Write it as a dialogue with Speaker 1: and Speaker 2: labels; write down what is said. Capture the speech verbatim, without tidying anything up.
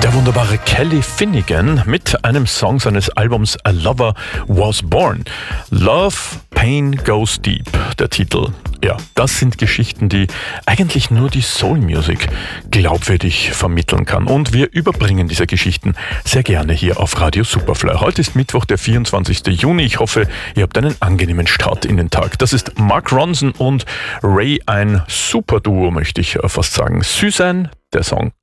Speaker 1: Der wunderbare Kelly Finnegan mit einem Song seines Albums A Lover Was Born. Love, Pain Goes Deep, der Titel. Ja, das sind Geschichten, die eigentlich nur die Soul Music glaubwürdig vermitteln kann. Und wir überbringen diese Geschichten sehr gerne hier auf Radio Superfly. Heute ist Mittwoch, der vierundzwanzigster Juni. Ich hoffe, ihr habt einen angenehmen Start in den Tag. Das ist Mark Ronson und Ray, ein Superduo, möchte ich fast sagen. Suzanne, der Song